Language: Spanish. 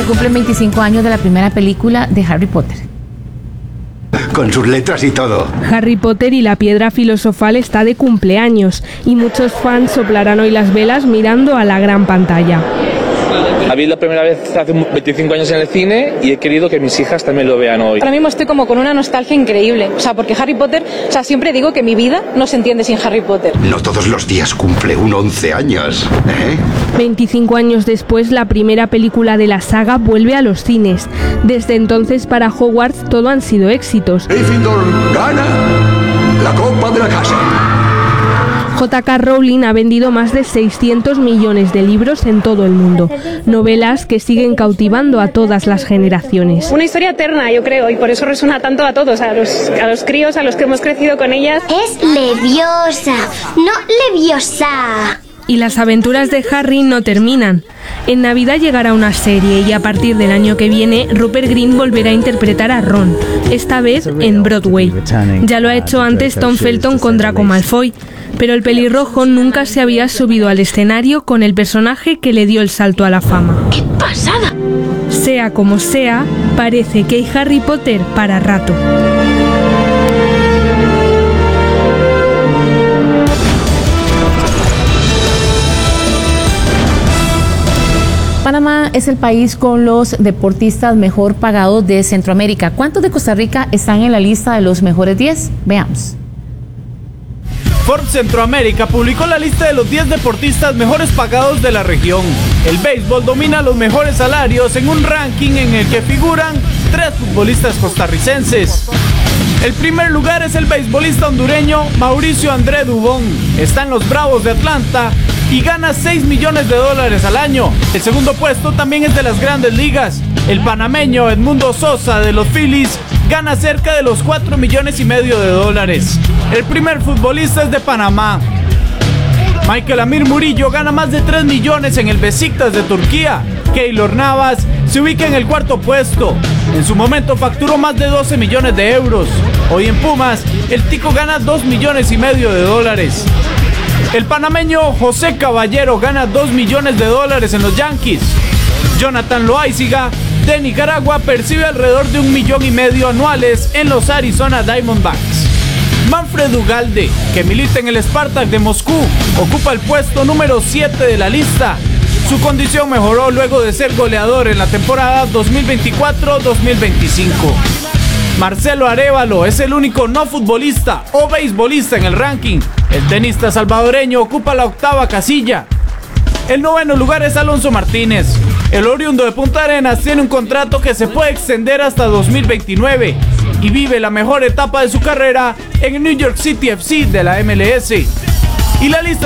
se cumplen 25 años de la primera película de Harry Potter. Con sus letras y todo. Harry Potter y la piedra filosofal está de cumpleaños y muchos fans soplarán hoy las velas mirando a la gran pantalla. La vi la primera vez hace 25 años en el cine y he querido que mis hijas también lo vean hoy. Ahora mismo estoy como con una nostalgia increíble, porque Harry Potter, siempre digo que mi vida no se entiende sin Harry Potter. No todos los días cumple un 11 años, ¿eh? 25 años después, la primera película de la saga vuelve a los cines. Desde entonces, para Hogwarts, todo han sido éxitos. Gryffindor gana la Copa de la Casa. J.K. Rowling ha vendido más de 600 millones de libros en todo el mundo. Novelas que siguen cautivando a todas las generaciones. Una historia eterna, yo creo, y por eso resuena tanto a todos, a los críos, a los que hemos crecido con ellas. Es leviosa, no leviosa. Y las aventuras de Harry no terminan. En Navidad llegará una serie y a partir del año que viene Rupert Grint volverá a interpretar a Ron, esta vez en Broadway. Ya lo ha hecho antes Tom Felton con Draco Malfoy, pero el pelirrojo nunca se había subido al escenario con el personaje que le dio el salto a la fama. ¡Qué pasada! Sea como sea, parece que hay Harry Potter para rato. Panamá es el país con los deportistas mejor pagados de Centroamérica. ¿Cuántos de Costa Rica están en la lista de los mejores 10? Veamos. Forbes Centroamérica publicó la lista de los 10 deportistas mejores pagados de la región. El béisbol domina los mejores salarios en un ranking en el que figuran 3 futbolistas costarricenses. El primer lugar es el beisbolista hondureño Mauricio André Dubón. Está en los Bravos de Atlanta y gana $6 millones al año. El segundo puesto también es de las grandes ligas. El panameño Edmundo Sosa de los Phillies gana cerca de los $4,5 millones. El primer futbolista es de Panamá. Michael Amir Murillo gana más de 3 millones en el Besiktas de Turquía. Keylor Navas se ubica en el cuarto puesto. En su momento facturó más de 12 millones de euros. Hoy en Pumas, el tico gana $2,5 millones. El panameño José Caballero gana $2 millones en los Yankees. Jonathan Loaiziga de Nicaragua percibe alrededor de $1,5 millones anuales en los Arizona Diamondbacks. Manfred Ugalde, que milita en el Spartak de Moscú, ocupa el puesto número 7 de la lista. Su condición mejoró luego de ser goleador en la temporada 2024-2025. Marcelo Arévalo es el único no futbolista o beisbolista en el ranking. El tenista salvadoreño ocupa la 8ª casilla. El 9º lugar es Alonso Martínez. El oriundo de Punta Arenas tiene un contrato que se puede extender hasta 2029 y vive la mejor etapa de su carrera en el New York City FC de la MLS. Y la lista